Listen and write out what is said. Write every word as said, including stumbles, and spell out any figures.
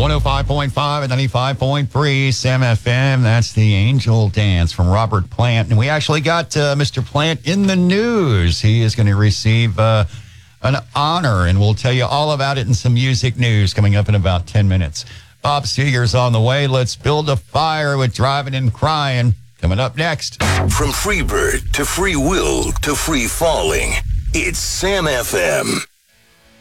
one oh five point five and ninety-five point three Sam F M. That's the Angel Dance from Robert Plant. And we actually got uh, Mister Plant in the news. He is going to receive uh, an honor, and we'll tell you all about it in some music news coming up in about ten minutes. Bob Seger's on the way. Let's build a fire with Driving and Crying. Coming up next. From Freebird to Free Will to Free Falling, it's Sam F M.